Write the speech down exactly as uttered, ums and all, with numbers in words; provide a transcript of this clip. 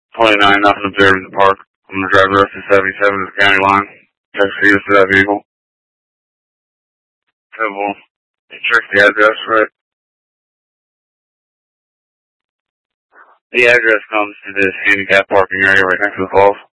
twenty-nine, nothing observed in the park. I'm going to drive the rest of seventy-seven to the county line. Text you to that vehicle. So we'll check the address, right? The address comes to this handicap parking area right next to the falls.